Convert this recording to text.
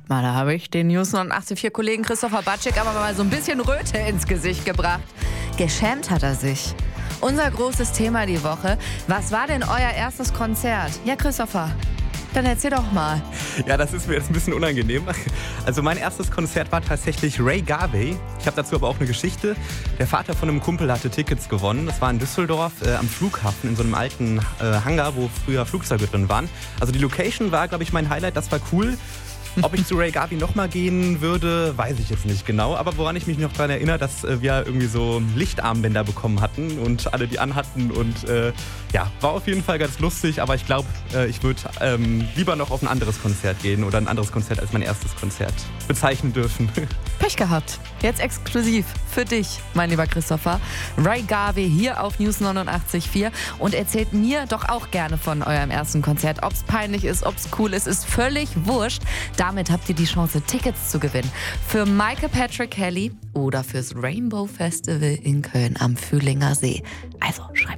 Warte mal, da habe ich den News 84 Kollegen Christopher Batschik aber mal so ein bisschen Röte ins Gesicht gebracht. Geschämt hat er sich. Unser großes Thema die Woche. Was war denn euer erstes Konzert? Ja, Christopher, dann erzähl doch mal. Ja, das ist mir jetzt ein bisschen unangenehm. Also mein erstes Konzert war tatsächlich Ray Garvey. Ich habe dazu aber auch eine Geschichte. Der Vater von einem Kumpel hatte Tickets gewonnen. Das war in Düsseldorf am Flughafen in so einem alten Hangar, wo früher Flugzeuge drin waren. Also die Location war, glaube ich, mein Highlight. Das war cool. Ob ich zu Ray Garvey nochmal gehen würde, weiß ich jetzt nicht genau. Aber woran ich mich noch daran erinnere, dass wir irgendwie so Lichtarmbänder bekommen hatten und alle die anhatten. Und ja, war auf jeden Fall ganz lustig. Aber ich glaube, ich würde lieber noch auf ein anderes Konzert gehen oder ein anderes Konzert als mein erstes Konzert bezeichnen dürfen. Pech gehabt. Jetzt exklusiv für dich, mein lieber Christopher. Ray Garvey hier auf News 89.4 und erzählt mir doch auch gerne von eurem ersten Konzert. Ob es peinlich ist, ob es cool ist völlig wurscht. Damit habt ihr die Chance, Tickets zu gewinnen. Für Michael Patrick Kelly oder fürs Rainbow Festival in Köln am Fühlinger See. Also schreibt